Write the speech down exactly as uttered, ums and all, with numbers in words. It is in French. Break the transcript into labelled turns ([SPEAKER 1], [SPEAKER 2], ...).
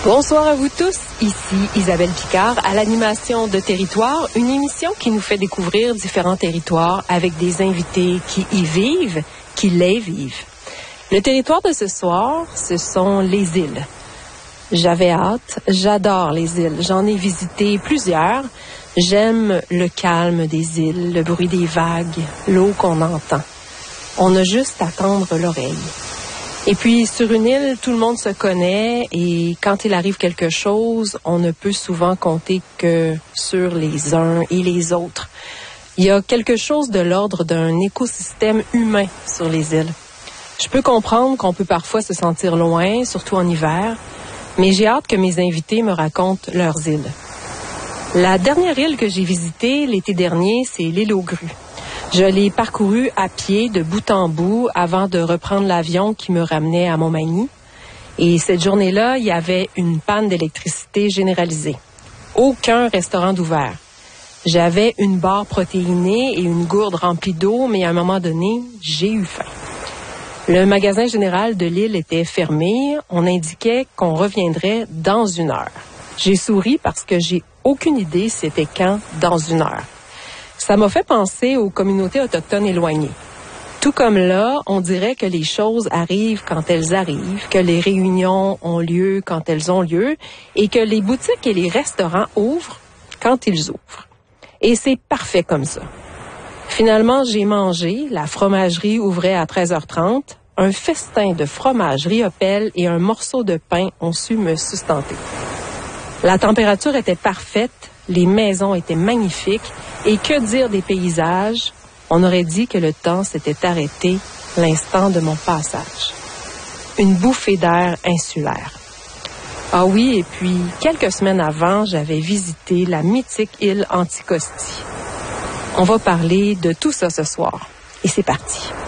[SPEAKER 1] Bonsoir à vous tous, ici Isabelle Picard à l'animation de Territoire, une émission qui nous fait découvrir différents territoires avec des invités qui y vivent, qui les vivent. Le territoire de ce soir, ce sont les îles. J'avais hâte, j'adore les îles, j'en ai visité plusieurs. J'aime le calme des îles, le bruit des vagues, l'eau qu'on entend. On a juste à tendre l'oreille. Et puis, sur une île, tout le monde se connaît et quand il arrive quelque chose, on ne peut souvent compter que sur les uns et les autres. Il y a quelque chose de l'ordre d'un écosystème humain sur les îles. Je peux comprendre qu'on peut parfois se sentir loin, surtout en hiver, mais j'ai hâte que mes invités me racontent leurs îles. La dernière île que j'ai visitée l'été dernier, c'est l'île aux Grues. Je l'ai parcourue à pied de bout en bout avant de reprendre l'avion qui me ramenait à Montmagny. Et cette journée-là, il y avait une panne d'électricité généralisée. Aucun restaurant d'ouvert. J'avais une barre protéinée et une gourde remplie d'eau, mais à un moment donné, j'ai eu faim. Le magasin général de l'île était fermé. On indiquait qu'on reviendrait dans une heure. J'ai souri parce que j'ai aucune idée c'était quand dans une heure. Ça m'a fait penser aux communautés autochtones éloignées. Tout comme là, on dirait que les choses arrivent quand elles arrivent, que les réunions ont lieu quand elles ont lieu et que les boutiques et les restaurants ouvrent quand ils ouvrent. Et c'est parfait comme ça. Finalement, j'ai mangé, la fromagerie ouvrait à treize heures trente, un festin de fromage Riopelle et un morceau de pain ont su me sustenter. La température était parfaite, les maisons étaient magnifiques et que dire des paysages? On aurait dit que le temps s'était arrêté l'instant de mon passage. Une bouffée d'air insulaire. Ah oui, et puis quelques semaines avant, j'avais visité la mythique île Anticosti. On va parler de tout ça ce soir. Et c'est parti.